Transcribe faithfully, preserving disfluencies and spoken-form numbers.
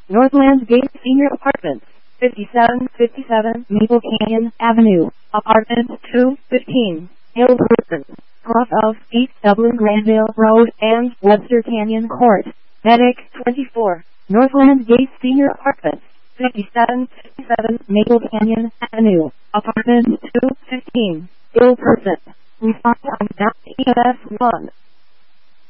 Northland Gate Senior Apartments, fifty-seven fifty-seven Maple Canyon Avenue, Apartment two fifteen, Hillperson, cross of East Dublin Granville Road and Webster Canyon Court, Medic twenty-four, Northland Gate Senior Apartments, fifty-seven fifty-seven Maple Canyon Avenue, Apartment two fifteen, Hillperson. Response on E M S one.